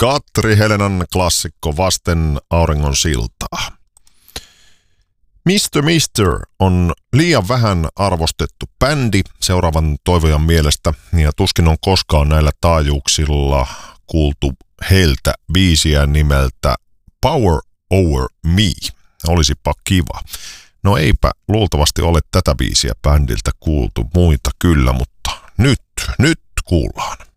Katri Helenan klassikko Vasten auringon siltaa. Mr. on liian vähän arvostettu bändi seuraavan toivojan mielestä, ja tuskin on koskaan näillä taajuuksilla kuultu heiltä biisiä nimeltä Power Over Me. Olisipa kiva. No eipä luultavasti ole tätä biisiä bändiltä kuultu, muita kyllä, mutta nyt kuullaan.